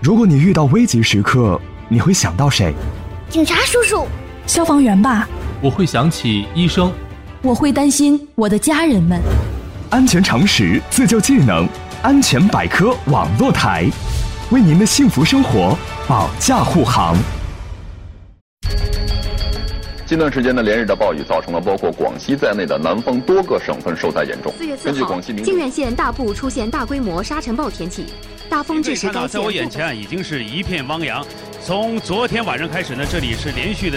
如果你遇到危急时刻，你会想到谁？ 警察叔叔， 消防员吧。 我会想起医生。 我会担心我的家人们。 安全常识，自救技能，安全百科网络台，为您的幸福生活保驾护航。 近段时间的连日的暴雨，造成了包括广西在内的南方多个省份受灾严重。 4月4号，靖远县大部出现大规模沙尘暴天气，大风致使该县。 在我眼前已经是一片汪洋。从昨天晚上开始呢，这里是连续的。